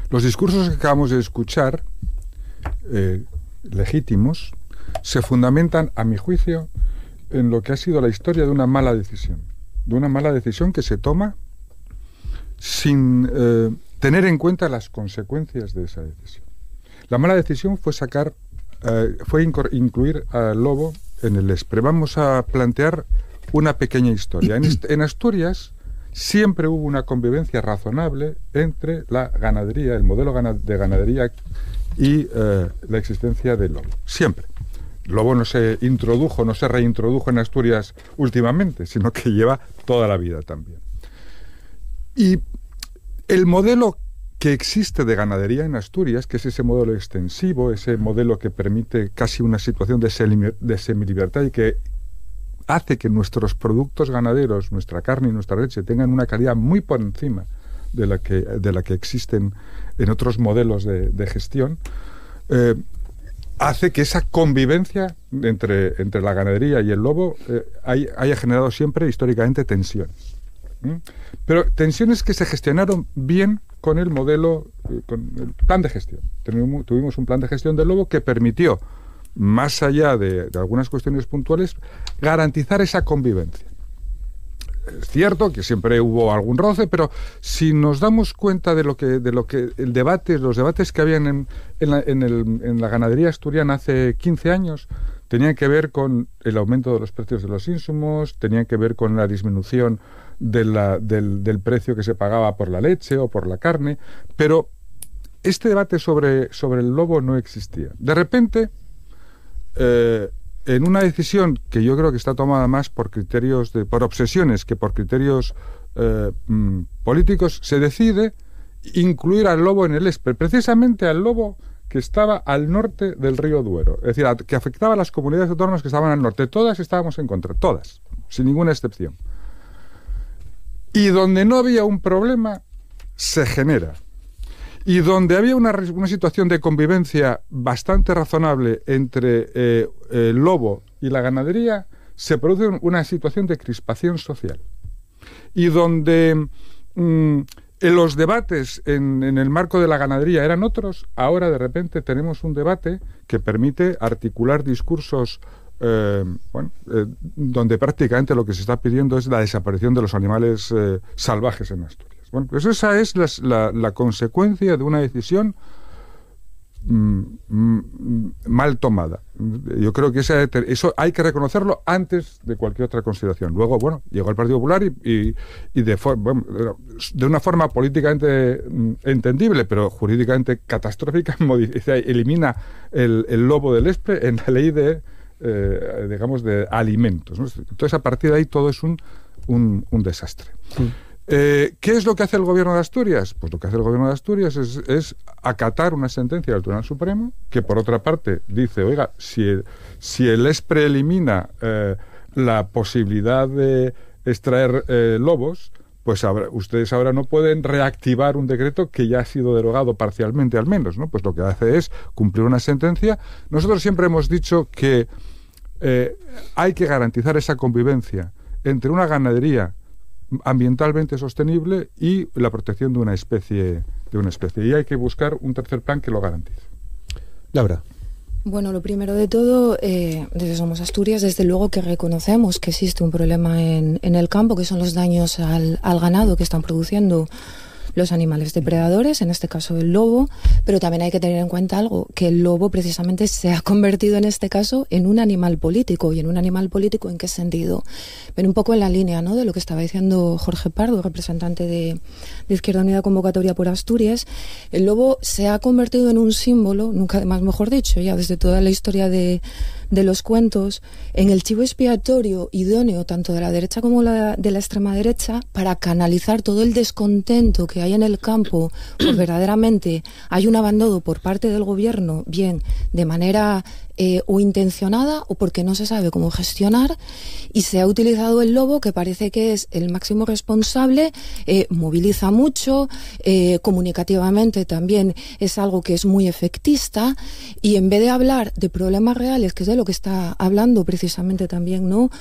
Los discursos que acabamos de escuchar, legítimos, se fundamentan, a mi juicio, en lo que ha sido la historia de una mala decisión. De una mala decisión que se toma sin tener en cuenta las consecuencias de esa decisión. La mala decisión fue incluir al lobo en el ESPRE. Vamos a plantear una pequeña historia. En Asturias siempre hubo una convivencia razonable entre la ganadería, el modelo de ganadería y la existencia del lobo. Siempre. El lobo no se introdujo, no se reintrodujo en Asturias últimamente, sino que lleva toda la vida también. Y el modelo que existe de ganadería en Asturias, que es ese modelo extensivo, ese modelo que permite casi una situación de semilibertad y que hace que nuestros productos ganaderos, nuestra carne y nuestra leche, tengan una calidad muy por encima de la que existen en otros modelos de gestión, hace que esa convivencia entre la ganadería y el lobo haya generado siempre, históricamente, tensiones. Pero tensiones que se gestionaron bien con el modelo, con el plan de gestión. Tuvimos un plan de gestión del lobo que permitió, más allá de algunas cuestiones puntuales, garantizar esa convivencia. Es cierto que siempre hubo algún roce, pero si nos damos cuenta de lo que los debates que habían en la ganadería asturiana hace 15 años, tenían que ver con el aumento de los precios de los insumos, tenían que ver con la disminución del precio que se pagaba por la leche o por la carne, pero este debate sobre el lobo no existía. De repente, en una decisión que yo creo que está tomada más por obsesiones que por criterios políticos, se decide incluir al lobo en el ESPRE, precisamente al lobo que estaba al norte del río Duero, es decir, que afectaba a las comunidades autónomas que estaban al norte. Todas estábamos en contra, todas, sin ninguna excepción. Y donde no había un problema, se genera. Y donde había una situación de convivencia bastante razonable entre el lobo y la ganadería, se produce una situación de crispación social. Y donde los debates en el marco de la ganadería eran otros, ahora de repente tenemos un debate que permite articular discursos donde prácticamente lo que se está pidiendo es la desaparición de los animales salvajes en Asturias. Bueno, pues esa es la consecuencia de una decisión mal tomada. Yo creo que eso hay que reconocerlo antes de cualquier otra consideración. Luego, bueno, llegó el Partido Popular y de una forma políticamente entendible, pero jurídicamente catastrófica, elimina el lobo del ESPRE en la ley de alimentos, ¿no? Entonces, a partir de ahí todo es un desastre. Sí. ¿Qué es lo que hace el Gobierno de Asturias? Pues lo que hace el Gobierno de Asturias es acatar una sentencia del Tribunal Supremo, que por otra parte dice, oiga, si el ESPRE elimina la posibilidad de extraer lobos, pues ustedes ahora no pueden reactivar un decreto que ya ha sido derogado parcialmente al menos, ¿no? Pues lo que hace es cumplir una sentencia. Nosotros siempre hemos dicho que hay que garantizar esa convivencia entre una ganadería ambientalmente sostenible y la protección de una especie. Y hay que buscar un tercer plan que lo garantice. Laura. Bueno, lo primero de todo, desde Somos Asturias, desde luego que reconocemos que existe un problema en el campo, que son los daños al ganado que están produciendo los animales depredadores, en este caso el lobo, pero también hay que tener en cuenta algo, que el lobo precisamente se ha convertido en este caso en un animal político. ¿Y en un animal político en qué sentido? Pero un poco en la línea, ¿no?, de lo que estaba diciendo Jorge Pardo, representante de Izquierda Unida Convocatoria por Asturias. El lobo se ha convertido en un símbolo, nunca más mejor dicho, ya desde toda la historia de los cuentos, en el chivo expiatorio idóneo tanto de la derecha como de la extrema derecha para canalizar todo el descontento que hay en el campo, pues verdaderamente hay un abandono por parte del gobierno, bien de manera o intencionada o porque no se sabe cómo gestionar, y se ha utilizado el lobo, que parece que es el máximo responsable, moviliza mucho, comunicativamente también es algo que es muy efectista, y en vez de hablar de problemas reales, que es de lo que está hablando precisamente también, ¿no?,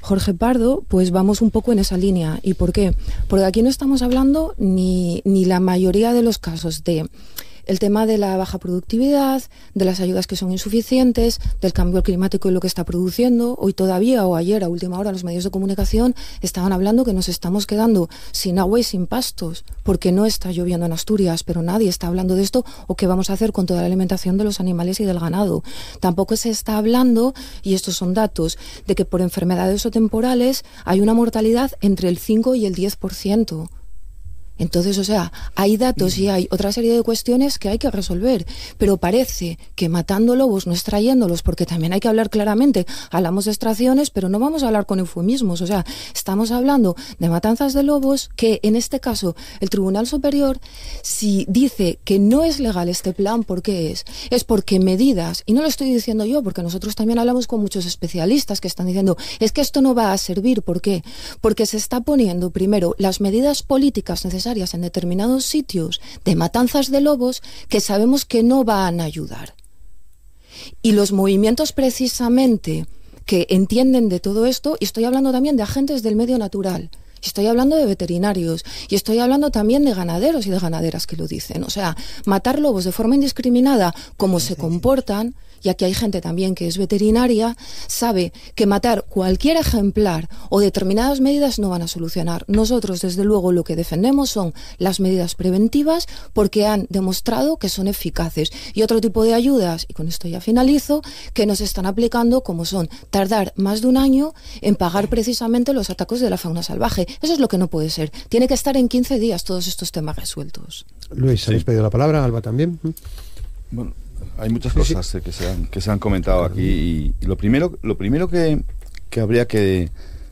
Jorge Pardo, pues vamos un poco en esa línea. ¿Y por qué? Porque aquí no estamos hablando ni la mayoría de los casos de el tema de la baja productividad, de las ayudas que son insuficientes, del cambio climático y lo que está produciendo. Hoy todavía, o ayer, a última hora, los medios de comunicación estaban hablando que nos estamos quedando sin agua y sin pastos, porque no está lloviendo en Asturias, pero nadie está hablando de esto, o qué vamos a hacer con toda la alimentación de los animales y del ganado. Tampoco se está hablando, y estos son datos, de que por enfermedades o temporales hay una mortalidad entre el 5 y el 10%. Entonces, o sea, hay datos y hay otra serie de cuestiones que hay que resolver, pero parece que matando lobos no extrayéndolos, porque también hay que hablar claramente, hablamos de extracciones, pero no vamos a hablar con eufemismos, o sea, estamos hablando de matanzas de lobos que, en este caso, el Tribunal Superior, si dice que no es legal este plan, ¿por qué es? Es porque medidas, y no lo estoy diciendo yo, porque nosotros también hablamos con muchos especialistas que están diciendo, es que esto no va a servir, ¿por qué? Porque se está poniendo, primero, las medidas políticas necesarias en determinados sitios de matanzas de lobos que sabemos que no van a ayudar. Y los movimientos precisamente que entienden de todo esto, y estoy hablando también de agentes del medio natural, y estoy hablando de veterinarios, y estoy hablando también de ganaderos y de ganaderas que lo dicen. O sea, matar lobos de forma indiscriminada, como se comportan, y aquí hay gente también que es veterinaria, sabe que matar cualquier ejemplar o determinadas medidas no van a solucionar. Nosotros, desde luego, lo que defendemos son las medidas preventivas porque han demostrado que son eficaces. Y otro tipo de ayudas, y con esto ya finalizo, que nos están aplicando, como son tardar más de un año en pagar precisamente los ataques de la fauna salvaje. Eso es lo que no puede ser. Tiene que estar en 15 días todos estos temas resueltos. Luis, ¿habéis pedido la palabra? Alba también. Bueno, hay muchas cosas que se han comentado aquí y lo primero que habría que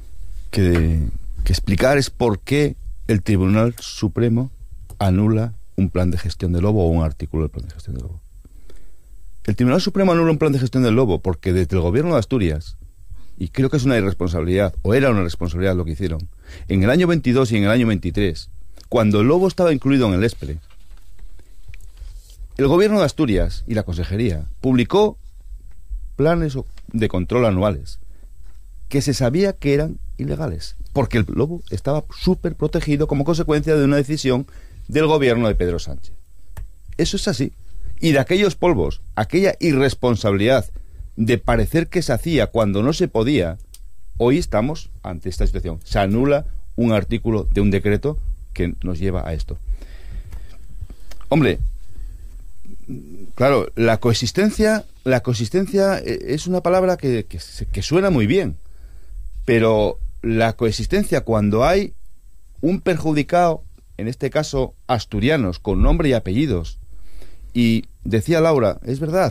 explicar es por qué el Tribunal Supremo anula un plan de gestión del lobo o un artículo del plan de gestión del lobo. El Tribunal Supremo anula un plan de gestión del lobo porque desde el gobierno de Asturias, y creo que es una irresponsabilidad, o era una responsabilidad lo que hicieron, en el año 22 y en el año 23, cuando el lobo estaba incluido en el ESPRE, el gobierno de Asturias y la consejería publicó planes de control anuales que se sabía que eran ilegales, porque el lobo estaba súper protegido como consecuencia de una decisión del gobierno de Pedro Sánchez. Eso es así. Y de aquellos polvos, aquella irresponsabilidad de parecer que se hacía cuando no se podía, hoy estamos ante esta situación. Se anula un artículo de un decreto que nos lleva a esto. Hombre, claro, la coexistencia es una palabra que suena muy bien, pero la coexistencia cuando hay un perjudicado, en este caso asturianos, con nombre y apellidos, y decía Laura, es verdad,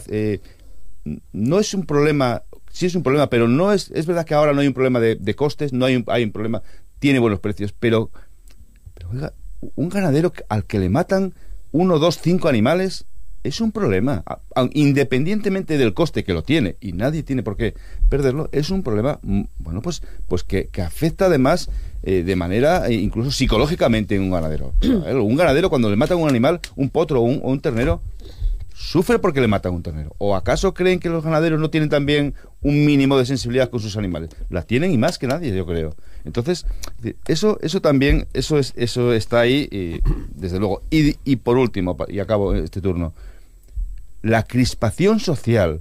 no es un problema, sí es un problema, pero no es verdad que ahora no hay un problema de costes, no hay un problema, tiene buenos precios, pero oiga, un ganadero al que le matan 1, 2, 5 animales es un problema, independientemente del coste que lo tiene, y nadie tiene por qué perderlo, es un problema, bueno, pues que afecta además de manera incluso psicológicamente en un ganadero. Un ganadero cuando le matan un animal, un potro o un ternero, sufre porque le matan un ternero. ¿O acaso creen que los ganaderos no tienen también un mínimo de sensibilidad con sus animales? La tienen y más que nadie, yo creo. Entonces, eso también, eso está ahí, desde luego. Y por último, y acabo este turno, la crispación social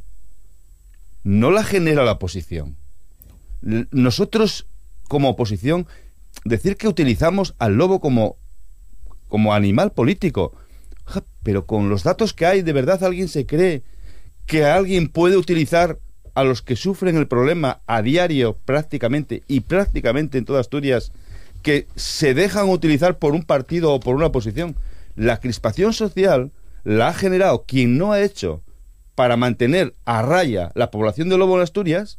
no la genera la oposición. Nosotros, como oposición, decir que utilizamos al lobo como animal político, pero con los datos que hay, ¿de verdad alguien se cree que alguien puede utilizar a los que sufren el problema a diario prácticamente en toda Asturias, que se dejan utilizar por un partido o por una oposición? La crispación social la ha generado quien no ha hecho para mantener a raya la población de lobo en Asturias.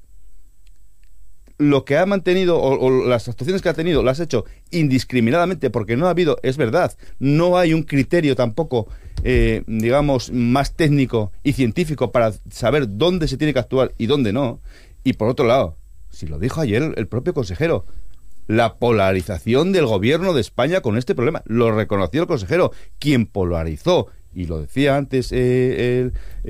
Lo que ha mantenido o las actuaciones que ha tenido las ha hecho indiscriminadamente porque no ha habido, es verdad, no hay un criterio tampoco digamos más técnico y científico para saber dónde se tiene que actuar y dónde no. Y por otro lado, si lo dijo ayer el propio consejero, la polarización del gobierno de España con este problema, lo reconoció el consejero, quien polarizó, y lo decía antes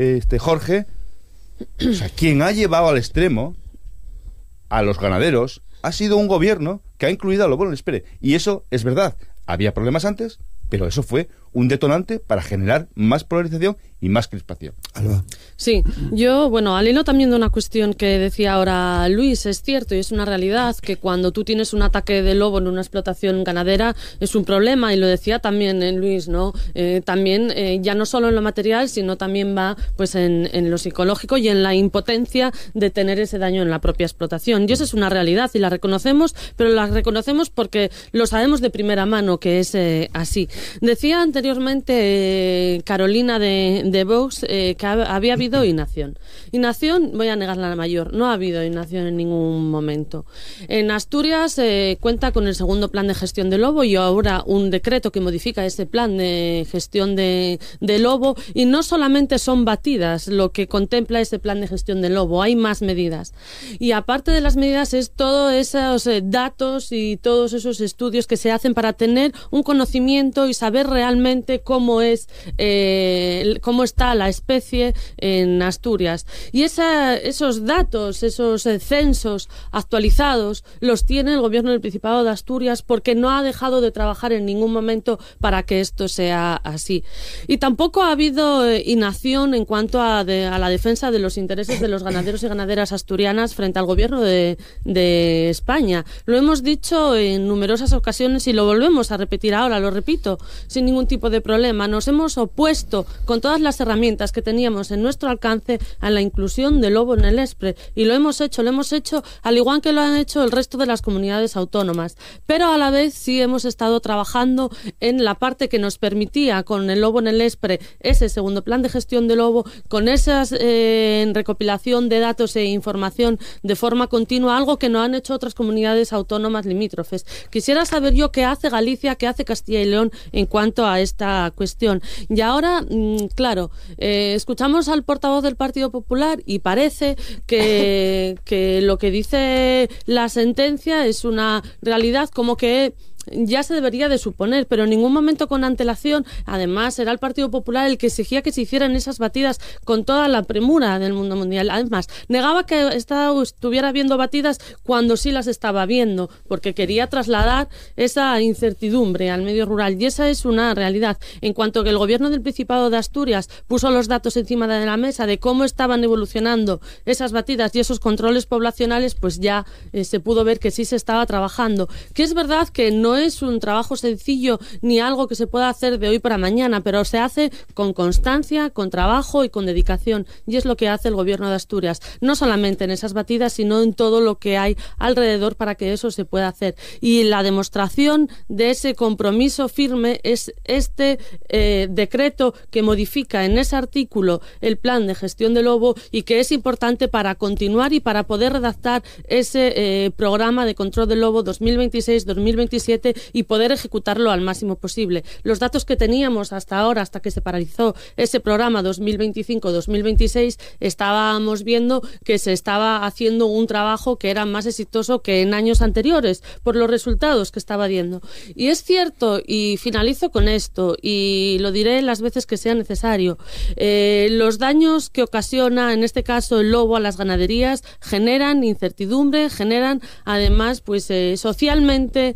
Jorge, o sea, quien ha llevado al extremo a los ganaderos ha sido un gobierno que ha incluido al lobo en el ESPRE. Y eso es verdad. Había problemas antes, pero eso fue un detonante para generar más polarización y más crispación. Alba. Sí, yo, al hilo también de una cuestión que decía ahora Luis, es cierto y es una realidad que cuando tú tienes un ataque de lobo en una explotación ganadera es un problema, y lo decía también Luis, ¿no? También ya no solo en lo material, sino también va pues en lo psicológico y en la impotencia de tener ese daño en la propia explotación. Y esa es una realidad y la reconocemos, pero la reconocemos porque lo sabemos de primera mano que es así. Decía anteriormente Carolina de Vox que había habido inacción. Inacción, voy a negar la mayor, no ha habido inacción en ningún momento. En Asturias cuenta con el segundo plan de gestión de lobo y ahora un decreto que modifica ese plan de gestión de lobo, y no solamente son batidas lo que contempla ese plan de gestión de lobo, hay más medidas. Y aparte de las medidas es todos esos datos y todos esos estudios que se hacen para tener un conocimiento y saber realmente cómo está la especie en Asturias. Y esos datos, esos censos actualizados, los tiene el Gobierno del Principado de Asturias porque no ha dejado de trabajar en ningún momento para que esto sea así. Y tampoco ha habido inacción en cuanto a la defensa de los intereses de los ganaderos y ganaderas asturianas frente al Gobierno de España. Lo hemos dicho en numerosas ocasiones y lo volvemos a repetir ahora, lo repito, sin ningún tipo de problema. Nos hemos opuesto con todas las herramientas que teníamos en nuestro alcance a la inclusión del lobo en el ESPRE, y lo hemos hecho al igual que lo han hecho el resto de las comunidades autónomas, pero a la vez sí hemos estado trabajando en la parte que nos permitía con el lobo en el ESPRE, ese segundo plan de gestión del lobo, con esas recopilación de datos e información de forma continua, algo que no han hecho otras comunidades autónomas limítrofes. Quisiera saber yo qué hace Galicia, qué hace Castilla y León en cuanto a esta cuestión. Y ahora, claro, escuchamos al portavoz del Partido Popular y parece que lo que dice la sentencia es una realidad como que ya se debería de suponer, pero en ningún momento con antelación. Además, era el Partido Popular el que exigía que se hicieran esas batidas con toda la premura del mundo mundial. Además, negaba que estuviera viendo batidas cuando sí las estaba viendo, porque quería trasladar esa incertidumbre al medio rural, y esa es una realidad. En cuanto que el Gobierno del Principado de Asturias puso los datos encima de la mesa de cómo estaban evolucionando esas batidas y esos controles poblacionales, pues ya se pudo ver que sí se estaba trabajando. Que es verdad que no es un trabajo sencillo ni algo que se pueda hacer de hoy para mañana, pero se hace con constancia, con trabajo y con dedicación, y es lo que hace el Gobierno de Asturias, no solamente en esas batidas, sino en todo lo que hay alrededor para que eso se pueda hacer. Y la demostración de ese compromiso firme es este decreto que modifica en ese artículo el plan de gestión del lobo, y que es importante para continuar y para poder redactar ese programa de control del lobo 2026-2027 y poder ejecutarlo al máximo posible. Los datos que teníamos hasta ahora, hasta que se paralizó ese programa 2025-2026, estábamos viendo que se estaba haciendo un trabajo que era más exitoso que en años anteriores, por los resultados que estaba viendo. Y es cierto, y finalizo con esto, y lo diré las veces que sea necesario, los daños que ocasiona, en este caso, el lobo a las ganaderías, generan incertidumbre, generan además, pues socialmente,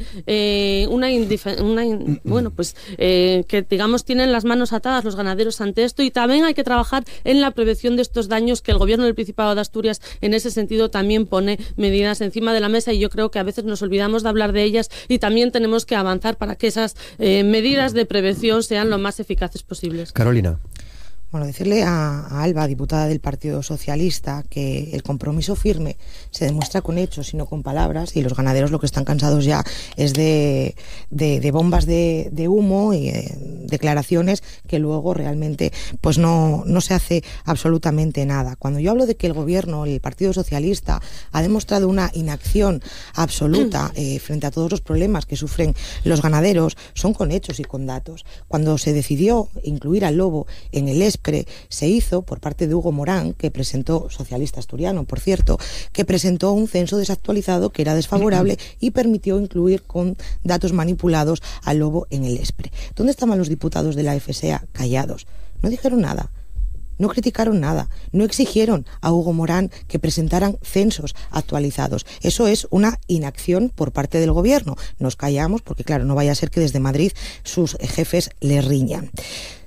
que digamos tienen las manos atadas los ganaderos ante esto, y también hay que trabajar en la prevención de estos daños, que el Gobierno del Principado de Asturias en ese sentido también pone medidas encima de la mesa, y yo creo que a veces nos olvidamos de hablar de ellas, y también tenemos que avanzar para que esas medidas de prevención sean lo más eficaces posibles. Carolina. Bueno, decirle a Alba, diputada del Partido Socialista, que el compromiso firme se demuestra con hechos y no con palabras, y los ganaderos lo que están cansados ya es de bombas de humo y declaraciones que luego realmente pues no se hace absolutamente nada. Cuando yo hablo de que el Gobierno, el Partido Socialista, ha demostrado una inacción absoluta frente a todos los problemas que sufren los ganaderos, son con hechos y con datos. Cuando se decidió incluir al lobo en el ESPRE, se hizo por parte de Hugo Morán, que presentó, socialista asturiano, por cierto, que presentó un censo desactualizado que era desfavorable y permitió incluir con datos manipulados al lobo en el ESPRE. ¿Dónde estaban los diputados de la FSA? Callados. No dijeron nada. no criticaron nada, no exigieron a Hugo Morán que presentaran censos actualizados. Eso es una inacción por parte del gobierno. Nos callamos porque, claro, no vaya a ser que desde Madrid sus jefes le riñan.